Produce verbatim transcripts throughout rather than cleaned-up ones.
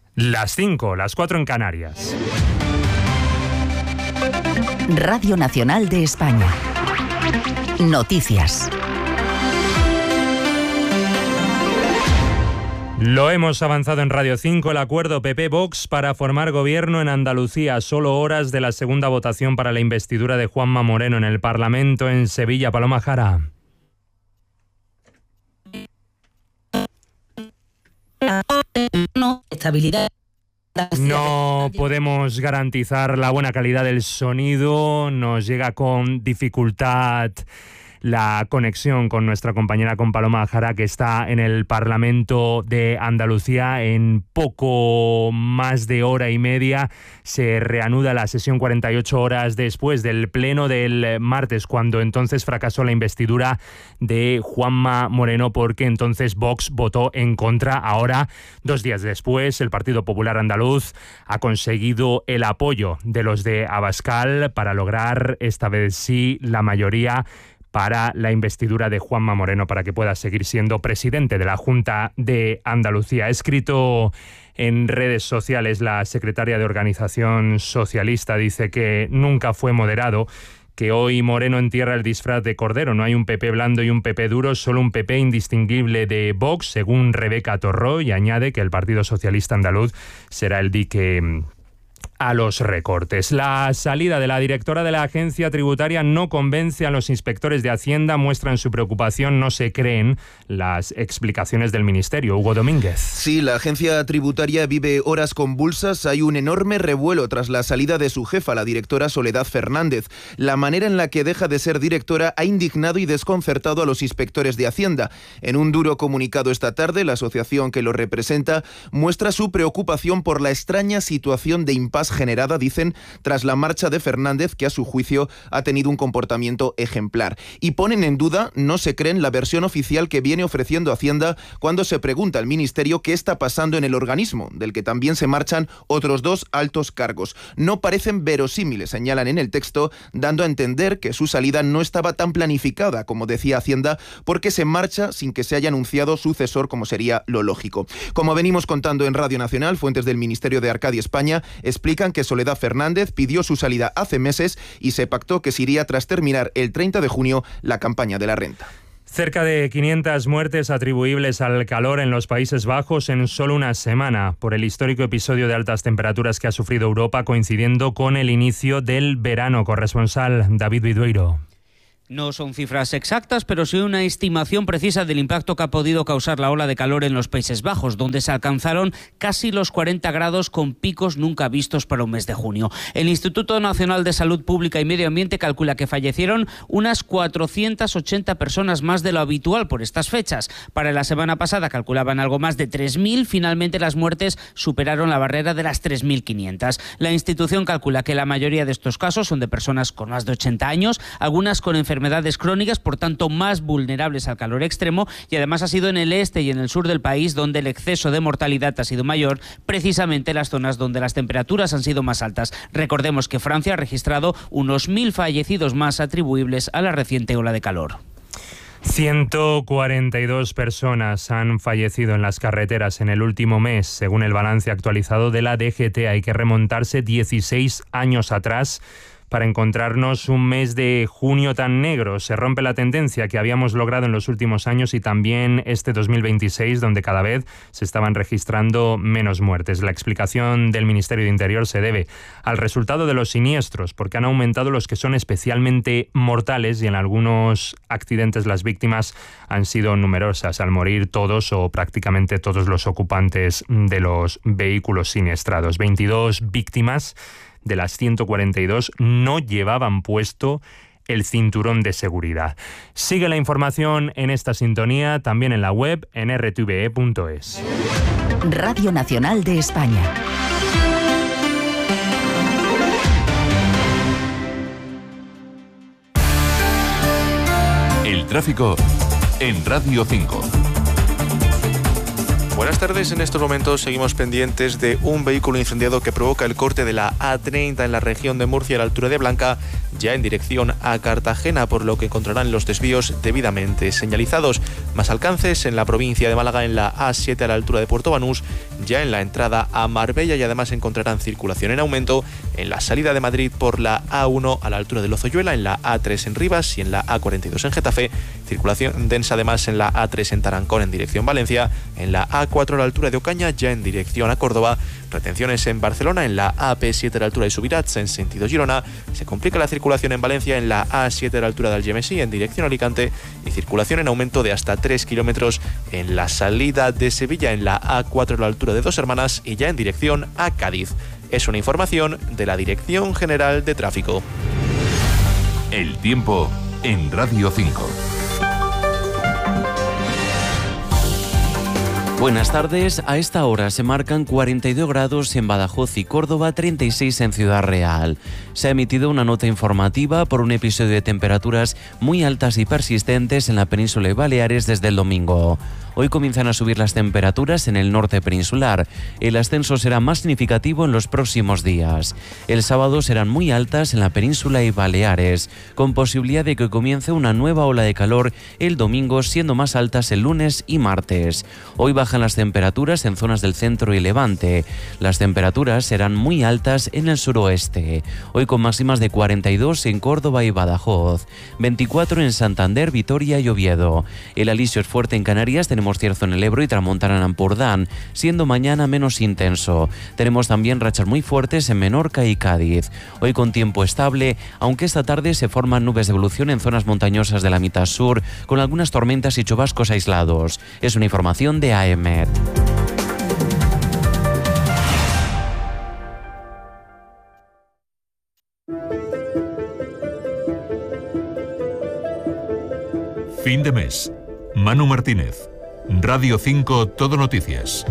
Las cinco, las cuatro en Canarias. Radio Nacional de España. Noticias. Lo hemos avanzado en Radio cinco, el acuerdo P P-Vox para formar gobierno en Andalucía. Solo horas de la segunda votación para la investidura de Juanma Moreno en el Parlamento en Sevilla. Paloma Jara. No, estabilidad. No podemos garantizar la buena calidad del sonido, nos llega con dificultad la conexión con nuestra compañera, con Paloma Jara, que está en el Parlamento de Andalucía. En poco más de hora y media se reanuda la sesión cuarenta y ocho horas después del pleno del martes, cuando entonces fracasó la investidura de Juanma Moreno, porque entonces Vox votó en contra. Ahora, dos días después, el Partido Popular Andaluz ha conseguido el apoyo de los de Abascal para lograr esta vez sí la mayoría para la investidura de Juanma Moreno, para que pueda seguir siendo presidente de la Junta de Andalucía. Ha escrito en redes sociales la secretaria de Organización Socialista, dice que nunca fue moderado, que hoy Moreno entierra el disfraz de cordero. No hay un P P blando y un P P duro, solo un P P indistinguible de Vox, según Rebeca Torró, y añade que el Partido Socialista Andaluz será el dique a los recortes. La salida de la directora de la agencia tributaria no convence a los inspectores de Hacienda, muestran su preocupación, no se creen las explicaciones del Ministerio. Hugo Domínguez. Sí, la agencia tributaria vive horas convulsas. Hay un enorme revuelo tras la salida de su jefa, la directora Soledad Fernández. La manera en la que deja de ser directora ha indignado y desconcertado a los inspectores de Hacienda. En un duro comunicado esta tarde, la asociación que lo representa muestra su preocupación por la extraña situación de impasse generada, dicen, tras la marcha de Fernández, que a su juicio ha tenido un comportamiento ejemplar. Y ponen en duda, no se creen, la versión oficial que viene ofreciendo Hacienda cuando se pregunta al Ministerio qué está pasando en el organismo, del que también se marchan otros dos altos cargos. No parecen verosímiles, señalan en el texto, dando a entender que su salida no estaba tan planificada como decía Hacienda, porque se marcha sin que se haya anunciado sucesor, como sería lo lógico. Como venimos contando en Radio Nacional, fuentes del Ministerio de Arcadia España explican que Soledad Fernández pidió su salida hace meses y se pactó que se iría tras terminar el treinta de junio la campaña de la renta. Cerca de quinientas muertes atribuibles al calor en los Países Bajos en solo una semana, por el histórico episodio de altas temperaturas que ha sufrido Europa, coincidiendo con el inicio del verano. Corresponsal David Vidueiro. No son cifras exactas, pero sí una estimación precisa del impacto que ha podido causar la ola de calor en los Países Bajos, donde se alcanzaron casi los cuarenta grados con picos nunca vistos para un mes de junio. El Instituto Nacional de Salud Pública y Medio Ambiente calcula que fallecieron unas cuatrocientas ochenta personas más de lo habitual por estas fechas. Para la semana pasada calculaban algo más de tres mil, finalmente las muertes superaron la barrera de las tres mil quinientas. La institución calcula que la mayoría de estos casos son de personas con más de ochenta años, algunas con enfermedades enfermedades crónicas, por tanto más vulnerables al calor extremo, y además ha sido en el este y en el sur del país donde el exceso de mortalidad ha sido mayor, precisamente en las zonas donde las temperaturas han sido más altas. Recordemos que Francia ha registrado unos mil fallecidos más atribuibles a la reciente ola de calor. ciento cuarenta y dos personas han fallecido en las carreteras en el último mes, según el balance actualizado de la D G T. Hay que remontarse dieciséis años atrás para encontrarnos un mes de junio tan negro. Se rompe la tendencia que habíamos logrado en los últimos años y también este dos mil veintiséis, donde cada vez se estaban registrando menos muertes. La explicación del Ministerio de Interior se debe al resultado de los siniestros, porque han aumentado los que son especialmente mortales y en algunos accidentes las víctimas han sido numerosas, al morir todos o prácticamente todos los ocupantes de los vehículos siniestrados. veintidós víctimas de las ciento cuarenta y dos no llevaban puesto el cinturón de seguridad. Sigue la información en esta sintonía, también en la web en r t v e punto es. Radio Nacional de España. El tráfico en Radio cinco. Buenas tardes. En estos momentos seguimos pendientes de un vehículo incendiado que provoca el corte de la A treinta en la región de Murcia a la altura de Blanca, ya en dirección a Cartagena, por lo que encontrarán los desvíos debidamente señalizados. Más alcances en la provincia de Málaga en la A siete a la altura de Puerto Banús, ya en la entrada a Marbella, y además encontrarán circulación en aumento en la salida de Madrid por la A uno a la altura de Lozoyuela, en la A tres en Rivas y en la A cuarenta y dos en Getafe. Circulación densa además en la A tres en Tarancón en dirección Valencia, en la A cuatro a la altura de Ocaña, ya en dirección a Córdoba. Retenciones en Barcelona en la A P siete a la altura de Subirats en sentido Girona. Se complica la circulación en Valencia en la A siete a la altura de Algemesí en dirección Alicante, y circulación en aumento de hasta tres kilómetros en la salida de Sevilla en la A cuatro a la altura de Dos Hermanas y ya en dirección a Cádiz. Es una información de la Dirección General de Tráfico. El tiempo en Radio cinco. Buenas tardes. A esta hora se marcan cuarenta y dos grados en Badajoz y Córdoba, treinta y seis en Ciudad Real. Se ha emitido una nota informativa por un episodio de temperaturas muy altas y persistentes en la península y Baleares desde el domingo. Hoy comienzan a subir las temperaturas en el norte peninsular. El ascenso será más significativo en los próximos días. El sábado serán muy altas en la península y Baleares, con posibilidad de que comience una nueva ola de calor el domingo, siendo más altas el lunes y martes. Hoy bajan las temperaturas en zonas del centro y levante. Las temperaturas serán muy altas en el suroeste. Hoy con máximas de cuarenta y dos en Córdoba y Badajoz, veinticuatro en Santander, Vitoria y Oviedo. El alisio es fuerte en Canarias, tenemos cierzo en el Ebro y tramontana en Ampurdán, siendo mañana menos intenso. Tenemos también rachas muy fuertes en Menorca y Cádiz. Hoy con tiempo estable, aunque esta tarde se forman nubes de evolución en zonas montañosas de la mitad sur, con algunas tormentas y chubascos aislados. Es una información de A E M E T. Fin de mes. Manu Martínez. Radio cinco Todo Noticias.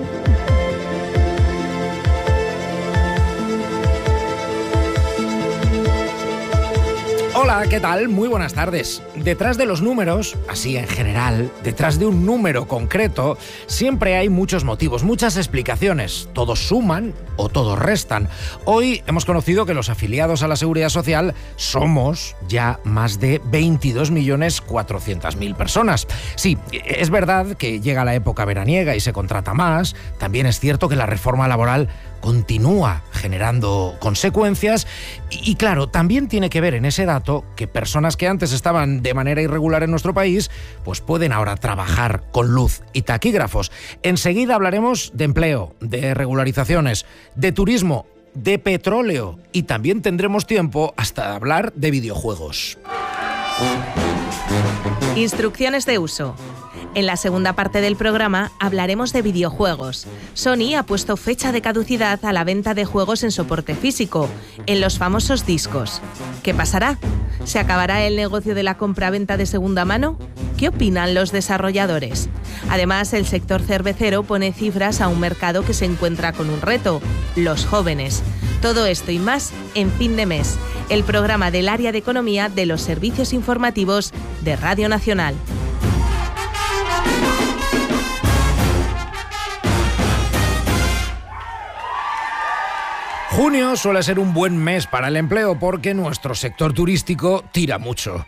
Hola, ¿qué tal? Muy buenas tardes. Detrás de los números, así en general, detrás de un número concreto, siempre hay muchos motivos, muchas explicaciones. Todos suman o todos restan. Hoy hemos conocido que los afiliados a la Seguridad Social somos ya más de veintidós millones cuatrocientas mil personas. Sí, es verdad que llega la época veraniega y se contrata más. También es cierto que la reforma laboral continúa generando consecuencias y, y claro, también tiene que ver en ese dato que personas que antes estaban de manera irregular en nuestro país pues pueden ahora trabajar con luz y taquígrafos. Enseguida hablaremos de empleo, de regularizaciones, de turismo, de petróleo y también tendremos tiempo hasta hablar de videojuegos. Instrucciones de uso. En la segunda parte del programa hablaremos de videojuegos. Sony ha puesto fecha de caducidad a la venta de juegos en soporte físico, en los famosos discos. ¿Qué pasará? ¿Se acabará el negocio de la compra-venta de segunda mano? ¿Qué opinan los desarrolladores? Además, el sector cervecero pone cifras a un mercado que se encuentra con un reto: los jóvenes. Todo esto y más en Fin de Mes, el programa del área de economía de los servicios informativos de Radio Nacional. Junio suele ser un buen mes para el empleo porque nuestro sector turístico tira mucho.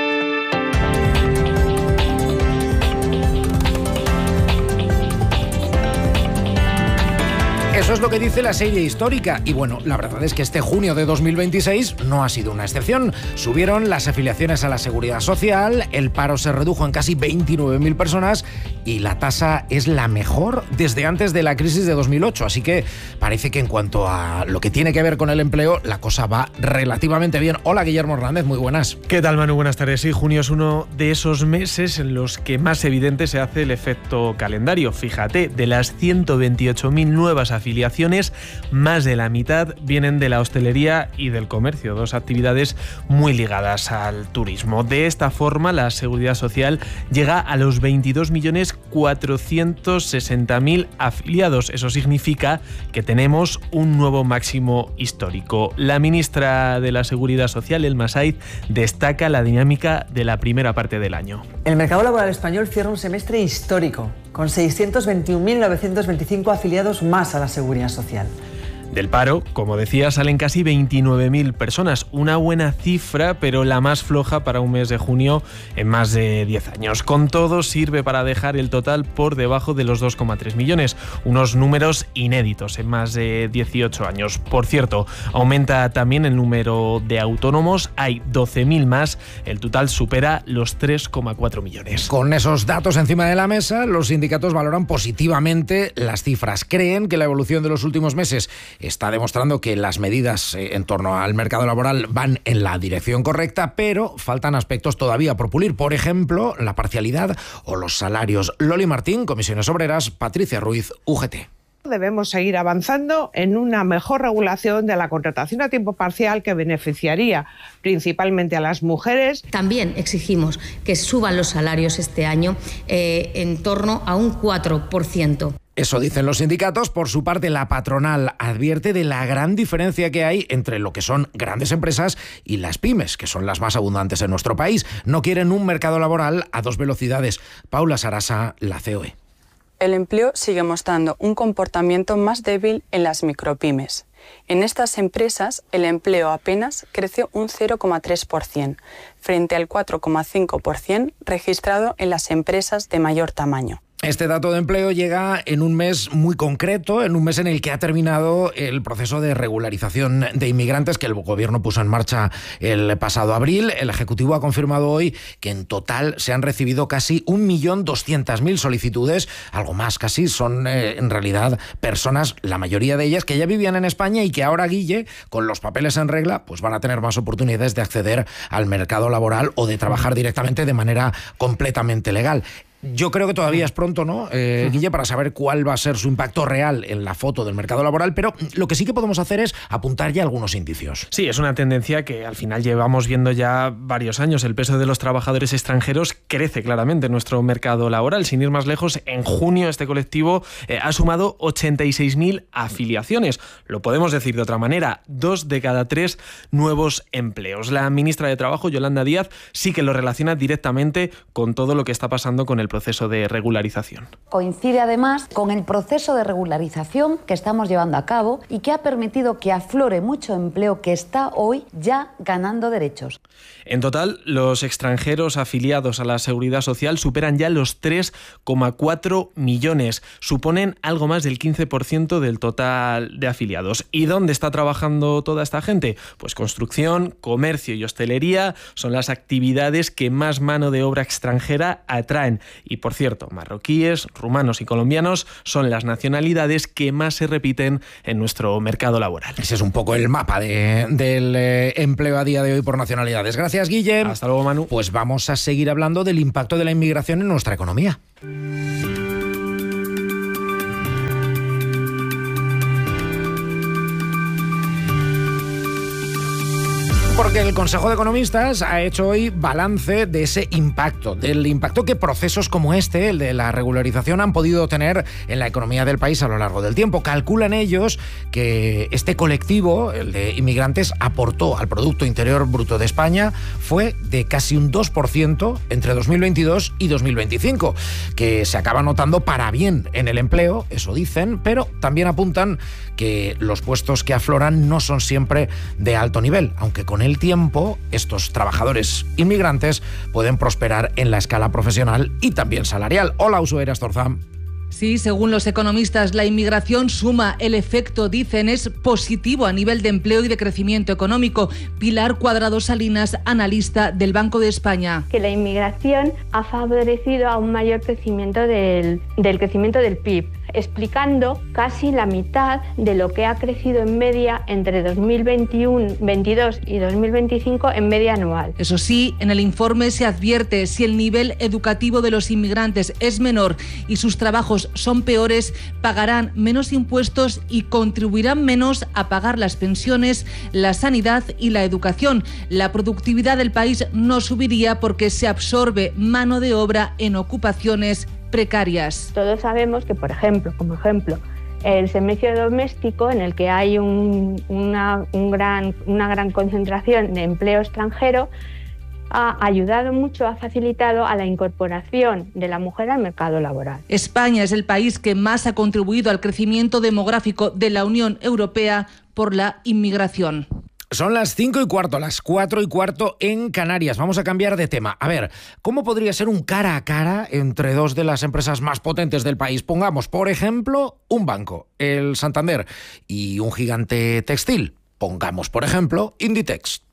Eso es lo que dice la serie histórica y bueno, la verdad es que este junio de dos mil veintiséis no ha sido una excepción. Subieron las afiliaciones a la Seguridad Social, el paro se redujo en casi veintinueve mil personas y la tasa es la mejor desde antes de la crisis de dos mil ocho, así que parece que en cuanto a lo que tiene que ver con el empleo, la cosa va relativamente bien. Hola, Guillermo Hernández, muy buenas. ¿Qué tal, Manu? Buenas tardes. Sí, junio es uno de esos meses en los que más evidente se hace el efecto calendario. Fíjate, de las ciento veintiocho mil nuevas afiliaciones, más de la mitad vienen de la hostelería y del comercio, dos actividades muy ligadas al turismo. De esta forma, la Seguridad Social llega a los veintidós millones cuatrocientos sesenta mil afiliados. Eso significa que tenemos un nuevo máximo histórico. La ministra de la Seguridad Social, Elma Saiz, destaca la dinámica de la primera parte del año. El mercado laboral español cierra un semestre histórico, con seiscientos veintiún mil novecientos veinticinco afiliados más a la Seguridad Social. Del paro, como decía, salen casi veintinueve mil personas, una buena cifra, pero la más floja para un mes de junio en más de diez años. Con todo, sirve para dejar el total por debajo de los dos coma tres millones, unos números inéditos en más de dieciocho años. Por cierto, aumenta también el número de autónomos, hay doce mil más, el total supera los tres coma cuatro millones. Con esos datos encima de la mesa, los sindicatos valoran positivamente las cifras. Creen que la evolución de los últimos meses está demostrando que las medidas en torno al mercado laboral van en la dirección correcta, pero faltan aspectos todavía por pulir. Por ejemplo, la parcialidad o los salarios. Loli Martín, Comisiones Obreras, Patricia Ruiz, U G T. Debemos seguir avanzando en una mejor regulación de la contratación a tiempo parcial que beneficiaría principalmente a las mujeres. También exigimos que suban los salarios este año eh, en torno a un cuatro por ciento. Eso dicen los sindicatos. Por su parte, la patronal advierte de la gran diferencia que hay entre lo que son grandes empresas y las pymes, que son las más abundantes en nuestro país. No quieren un mercado laboral a dos velocidades. Paula Sarasa, la C O E. El empleo sigue mostrando un comportamiento más débil en las micropymes. En estas empresas, el empleo apenas creció un cero coma tres por ciento, frente al cuatro coma cinco por ciento registrado en las empresas de mayor tamaño. Este dato de empleo llega en un mes muy concreto, en un mes en el que ha terminado el proceso de regularización de inmigrantes que el Gobierno puso en marcha el pasado abril. El Ejecutivo ha confirmado hoy que en total se han recibido casi un millón doscientas mil solicitudes, algo más casi. Son eh, en realidad personas, la mayoría de ellas, que ya vivían en España y que ahora, Guille, con los papeles en regla, pues van a tener más oportunidades de acceder al mercado laboral o de trabajar directamente de manera completamente legal. Yo creo que todavía es pronto, ¿no, eh, Guille, para saber cuál va a ser su impacto real en la foto del mercado laboral, pero lo que sí que podemos hacer es apuntar ya algunos indicios. Sí, es una tendencia que al final llevamos viendo ya varios años. El peso de los trabajadores extranjeros crece claramente en nuestro mercado laboral. Sin ir más lejos, en junio este colectivo eh, ha sumado ochenta y seis mil afiliaciones. Lo podemos decir de otra manera, dos de cada tres nuevos empleos. La ministra de Trabajo, Yolanda Díaz, sí que lo relaciona directamente con todo lo que está pasando con el proceso de regularización. Coincide además con el proceso de regularización que estamos llevando a cabo y que ha permitido que aflore mucho empleo que está hoy ya ganando derechos. En total, los extranjeros afiliados a la Seguridad Social superan ya los tres coma cuatro millones. Suponen algo más del quince por ciento del total de afiliados. ¿Y dónde está trabajando toda esta gente? Pues construcción, comercio y hostelería son las actividades que más mano de obra extranjera atraen. Y por cierto, marroquíes, rumanos y colombianos son las nacionalidades que más se repiten en nuestro mercado laboral. Ese es un poco el mapa de, del eh, empleo a día de hoy por nacionalidades. Gracias, Guille. Hasta luego, Manu. Pues vamos a seguir hablando del impacto de la inmigración en nuestra economía. Porque el Consejo de Economistas ha hecho hoy balance de ese impacto, del impacto que procesos como este, el de la regularización, han podido tener en la economía del país a lo largo del tiempo. Calculan ellos que este colectivo, el de inmigrantes, aportó al Producto Interior Bruto de España, fue de casi un dos por ciento entre dos mil veintidós y dos mil veinticinco, que se acaba notando para bien en el empleo, eso dicen, pero también apuntan que los puestos que afloran no son siempre de alto nivel, aunque con el tiempo estos trabajadores inmigrantes pueden prosperar en la escala profesional y también salarial. Hola, Ushuaia Astorza. Sí, según los economistas, la inmigración suma. El efecto, dicen, es positivo a nivel de empleo y de crecimiento económico. Pilar Cuadrado Salinas, analista del Banco de España. Que la inmigración ha favorecido a un mayor crecimiento del, del crecimiento del P I B, explicando casi la mitad de lo que ha crecido en media entre dos mil veintiuno, veintidós y dos mil veinticinco en media anual. Eso sí, en el informe se advierte, si el nivel educativo de los inmigrantes es menor y sus trabajos son peores, pagarán menos impuestos y contribuirán menos a pagar las pensiones, la sanidad y la educación. La productividad del país no subiría porque se absorbe mano de obra en ocupaciones precarias. Todos sabemos que, por ejemplo, como ejemplo, el servicio doméstico, en el que hay un, una, un gran, una gran concentración de empleo extranjero, ha ayudado mucho, ha facilitado a la incorporación de la mujer al mercado laboral. España es el país que más ha contribuido al crecimiento demográfico de la Unión Europea por la inmigración. Son las cinco y cuarto, las cuatro y cuarto en Canarias. Vamos a cambiar de tema. A ver, ¿cómo podría ser un cara a cara entre dos de las empresas más potentes del país? Pongamos, por ejemplo, un banco, el Santander, y un gigante textil. Pongamos, por ejemplo, Inditex.